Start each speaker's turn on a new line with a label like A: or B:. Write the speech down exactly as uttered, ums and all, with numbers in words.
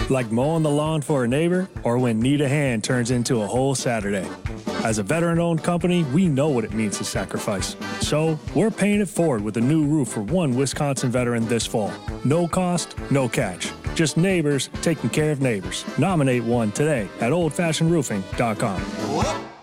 A: Like mowing the lawn for a neighbor, or when need a hand turns into a whole Saturday. As a veteran-owned company, we know what it means to sacrifice. So, we're paying it forward with a new roof for one Wisconsin veteran this fall. No cost, no catch. Just neighbors taking care of neighbors. Nominate one today at old fashioned roofing dot com.